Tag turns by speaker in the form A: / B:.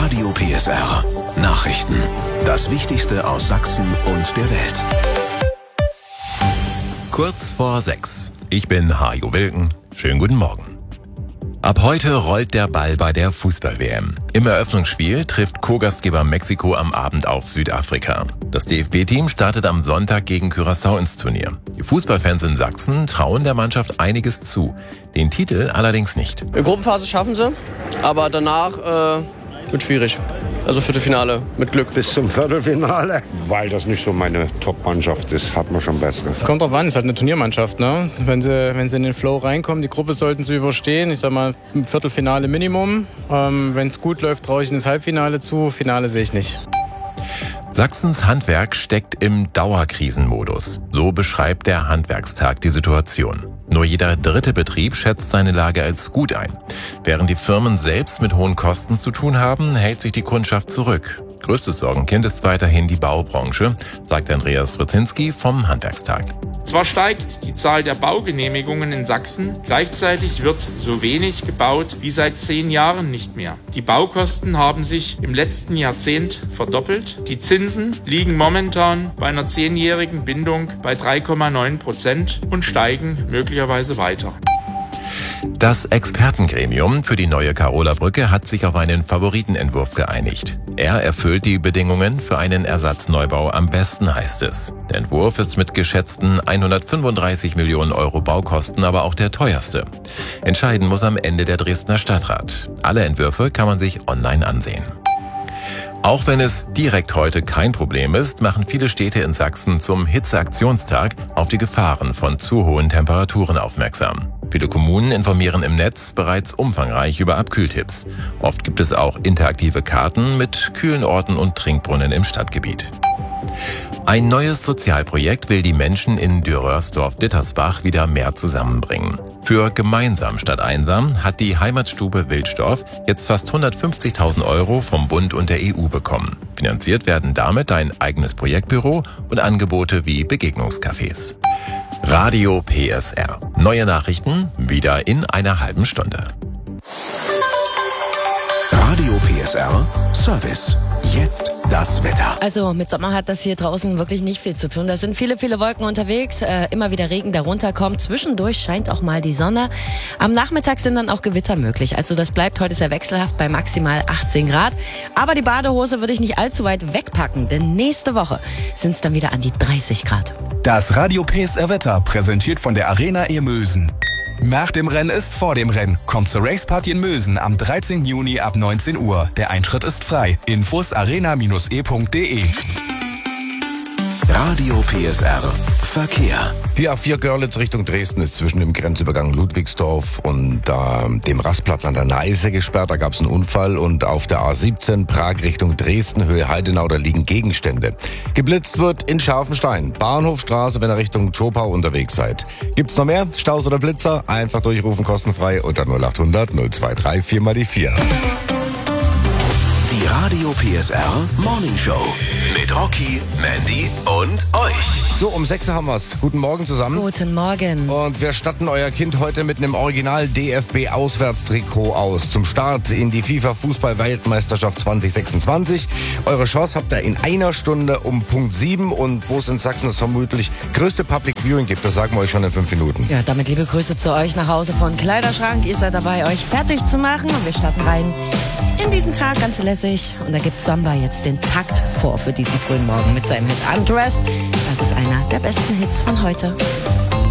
A: Radio PSR. Nachrichten. Das Wichtigste aus Sachsen und der Welt.
B: Kurz vor 6. Ich bin Hajo Wilken. Schönen guten Morgen. Ab heute rollt der Ball bei der Fußball-WM. Im Eröffnungsspiel trifft Co-Gastgeber Mexiko am Abend auf Südafrika. Das DFB-Team startet am Sonntag gegen Curaçao ins Turnier. Die Fußballfans in Sachsen trauen der Mannschaft einiges zu. Den Titel allerdings nicht.
C: Die Gruppenphase schaffen sie, aber danach wird schwierig. Also Viertelfinale mit Glück.
D: Bis zum Viertelfinale, weil das nicht so meine Top-Mannschaft ist, hat man schon bessere.
E: Kommt drauf an, es ist halt eine Turniermannschaft, ne? Wenn sie in den Flow reinkommen, die Gruppe sollten sie überstehen. Ich sag mal, ein Viertelfinale Minimum. Wenn es gut läuft, traue ich ins Halbfinale zu. Finale sehe ich nicht.
B: Sachsens Handwerk steckt im Dauerkrisenmodus. So beschreibt der Handwerkstag die Situation. Nur jeder dritte Betrieb schätzt seine Lage als gut ein. Während die Firmen selbst mit hohen Kosten zu tun haben, hält sich die Kundschaft zurück. Größtes Sorgenkind ist weiterhin die Baubranche, sagt Andreas Brzezinski vom Handwerkstag.
F: Zwar steigt die Zahl der Baugenehmigungen in Sachsen, gleichzeitig wird so wenig gebaut wie seit 10 Jahren nicht mehr. Die Baukosten haben sich im letzten Jahrzehnt verdoppelt. Die Zinsen liegen momentan bei einer 10-jährigen Bindung bei 3,9% und steigen möglicherweise weiter.
B: Das Expertengremium für die neue Karola-Brücke hat sich auf einen Favoritenentwurf geeinigt. Er erfüllt die Bedingungen für einen Ersatzneubau am besten, heißt es. Der Entwurf ist mit geschätzten 135 Millionen Euro Baukosten aber auch der teuerste. Entscheiden muss am Ende der Dresdner Stadtrat. Alle Entwürfe kann man sich online ansehen. Auch wenn es direkt heute kein Problem ist, machen viele Städte in Sachsen zum Hitzeaktionstag auf die Gefahren von zu hohen Temperaturen aufmerksam. Viele Kommunen informieren im Netz bereits umfangreich über Abkühltipps. Oft gibt es auch interaktive Karten mit kühlen Orten und Trinkbrunnen im Stadtgebiet. Ein neues Sozialprojekt will die Menschen in Dürrörsdorf-Dittersbach wieder mehr zusammenbringen. Für Gemeinsam statt Einsam hat die Heimatstube Wilsdorf jetzt fast 150.000 Euro vom Bund und der EU bekommen. Finanziert werden damit ein eigenes Projektbüro und Angebote wie Begegnungscafés. Radio PSR. Neue Nachrichten wieder in einer halben Stunde.
A: Radio PSR Service. Jetzt das Wetter.
G: Also mit Sommer hat das hier draußen wirklich nicht viel zu tun. Da sind viele Wolken unterwegs, immer wieder Regen, der runterkommt. Zwischendurch scheint auch mal die Sonne. Am Nachmittag sind dann auch Gewitter möglich. Also das bleibt heute sehr wechselhaft bei maximal 18 Grad. Aber die Badehose würde ich nicht allzu weit wegpacken, denn nächste Woche sind es dann wieder an die 30 Grad.
H: Das Radio PSR Wetter präsentiert von der Arena Irmösen. Nach dem Rennen ist vor dem Rennen. Kommt zur Raceparty in Mösen am 13. Juni ab 19 Uhr. Der Eintritt ist frei. Infos arena-e.de.
A: Radio PSR Verkehr.
I: Die A4 Görlitz Richtung Dresden ist zwischen dem Grenzübergang Ludwigsdorf und dem Rastplatz an der Neiße gesperrt. Da gab es einen Unfall. Und auf der A17 Prag Richtung Dresden, Höhe Heidenau, da liegen Gegenstände. Geblitzt wird in Scharfenstein. Bahnhofstraße, wenn ihr Richtung Zschopau unterwegs seid. Gibt's noch mehr Staus oder Blitzer? Einfach durchrufen, kostenfrei unter 0800 023 4 mal die 4.
A: Die Radio PSR Morning Show mit Rocky, Mandy und euch.
I: So, um 6 Uhr haben wir's. Guten Morgen zusammen.
G: Guten Morgen.
I: Und wir statten euer Kind heute mit einem Original-DFB-Auswärtstrikot aus. Zum Start in die FIFA-Fußball-Weltmeisterschaft 2026. Eure Chance habt ihr in einer Stunde um Punkt 7. Und wo es in Sachsen das vermutlich größte Public Viewing gibt, das sagen wir euch schon in 5 Minuten.
G: Ja, damit liebe Grüße zu euch nach Hause von Kleiderschrank. Ihr seid dabei, euch fertig zu machen. Und wir starten rein in diesen Tag ganz lässig. Und da gibt Samba jetzt den Takt vor für diesen frühen Morgen mit seinem Hit Undressed. Das ist einer der besten Hits von heute.